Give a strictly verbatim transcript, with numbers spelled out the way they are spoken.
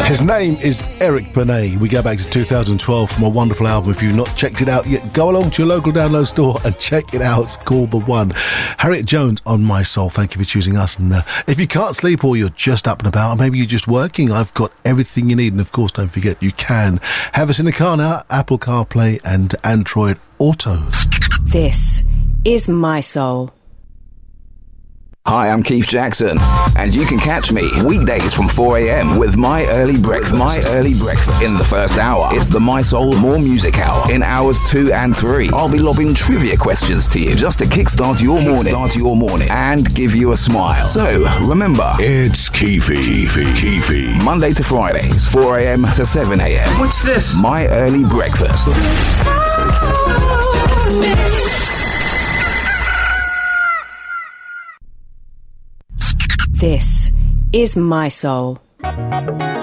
His name is Eric Benet. We go back to two thousand twelve from a wonderful album. If you've not checked it out yet, go along to your local download store and check it out. It's called The One. Harriet Jones on My Soul. Thank you for choosing us. And uh, if you can't sleep or you're just up and about, or maybe you're just working, I've got everything you need. And of course, don't forget, you can have us in the car now, Apple CarPlay and Android Auto. This is My Soul. Hi, I'm Keith Jackson, and you can catch me weekdays from four a.m. with My Early Breakfast. My Early Breakfast. In the first hour, it's the My Soul More Music Hour. In hours two and three, I'll be lobbing trivia questions to you just to kickstart your morning, kickstart your morning, and give you a smile. So remember, it's Keefy, Keefy, Keefy. Monday to Fridays, four a.m. to seven a.m. What's this? My Early Breakfast. This is My Soul.